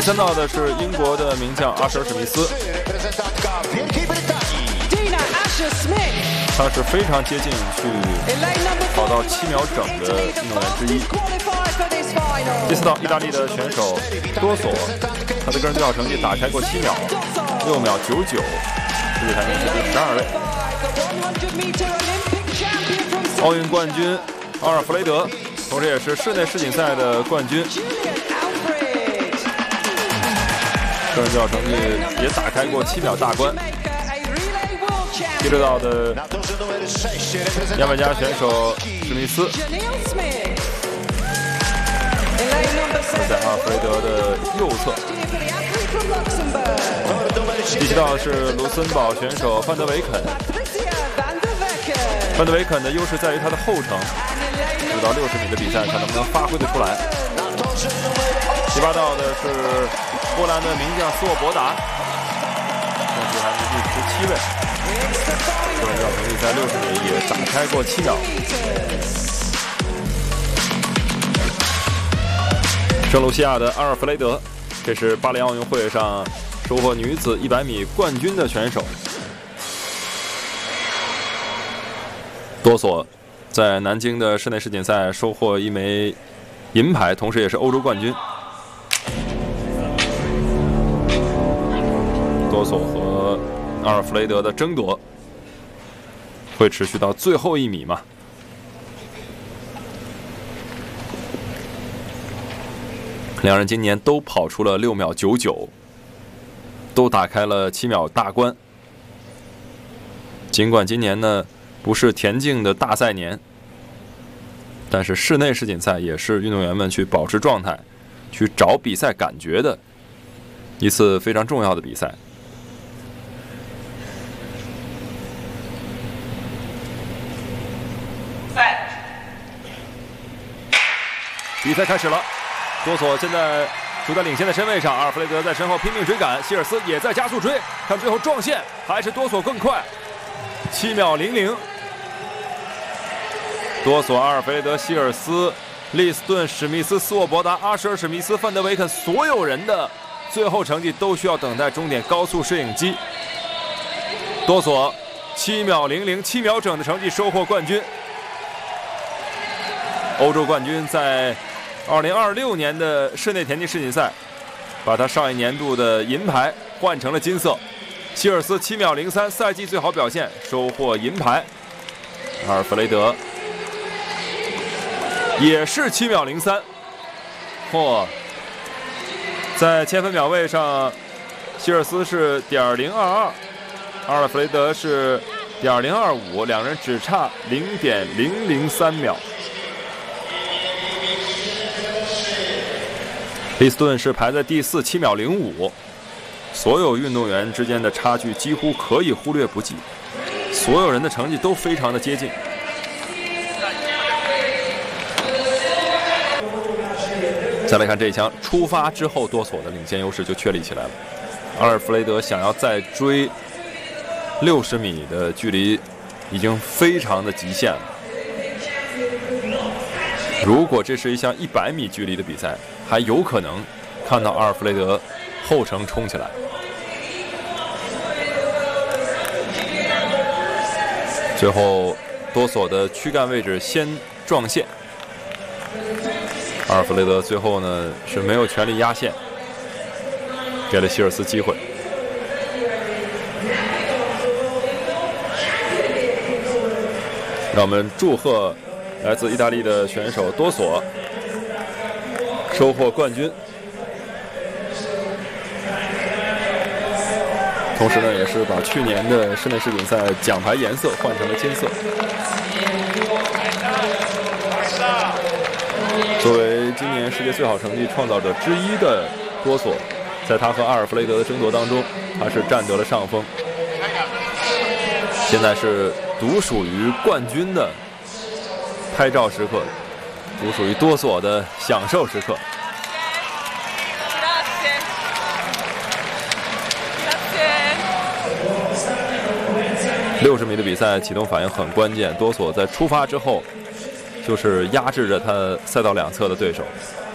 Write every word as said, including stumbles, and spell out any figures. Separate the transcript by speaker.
Speaker 1: 三道的是英国的名将阿什尔史密斯，他是非常接近去跑到七秒整的运动员之一。第四道，意大利的选手多索，他的个人最好成绩打开过七秒，六秒九九，世界排名是第十二位。奥运冠军奥尔弗雷德，同时也是室内世锦赛的冠军，个人最好成绩也打开过七秒大关。第六道的牙买加选手史密斯，在阿尔弗雷德的右侧。第七道是卢森堡选手范德维肯，范德维肯的优势在于他的后程，直到六十米的比赛看能不能发挥得出来。第八道的是波兰的名将斯沃博达，现在排名第十七位，个人最好成绩在六十米也打开过七秒。圣卢西亚的阿尔弗雷德，这是巴黎奥运会上收获女子一百米冠军的选手。多索在南京的室内世锦赛收获一枚银牌，同时也是欧洲冠军。多索和阿尔弗雷德的争夺会持续到最后一米吗？两人今年都跑出了六秒九九，都打开了七秒大关。尽管今年呢不是田径的大赛年，但是室内世锦赛也是运动员们去保持状态、去找比赛感觉的一次非常重要的比赛。比赛开始了，多索现在处在领先的身位上，阿尔弗雷德在身后拼命追赶，希尔斯也在加速追，看最后撞线还是多索更快，七秒零零。多索、阿尔弗雷德、希尔斯、利斯顿、史密斯、斯沃博达、阿什尔史密斯、范德维肯，所有人的最后成绩都需要等待终点高速摄影机。多索七秒零零，七秒整的成绩收获冠军。欧洲冠军在二零二六年的室内田径世锦赛，把他上一年度的银牌换成了金色。希尔斯七秒零三，赛季最好表现，收获银牌。阿尔弗雷德也是七秒零三，嚯！在千分秒位上，希尔斯是点零二二，阿尔弗雷德是点零二五，两人只差零点零零三秒。利斯顿是排在第四，七秒零五。所有运动员之间的差距几乎可以忽略不计，所有人的成绩都非常的接近。再来看这一枪，出发之后多索的领先优势就确立起来了。阿尔弗雷德想要再追六十米的距离，已经非常的极限了。如果这是一项一百米距离的比赛，还有可能看到阿尔弗雷德后程冲起来。最后多索的躯干位置先撞线，阿尔弗雷德最后呢是没有全力压线，给了希尔斯机会。让我们祝贺来自意大利的选手多索收获冠军，同时呢，也是把去年的室内世锦赛奖牌颜色换成了金色。作为今年世界最好成绩创造者之一的多索，在他和阿尔弗雷德的争夺当中，他是占得了上风。现在是独属于冠军的拍照时刻，独属于多索的享受时刻。六十米的比赛启动反应很关键，多索在出发之后就是压制着他赛道两侧的对手，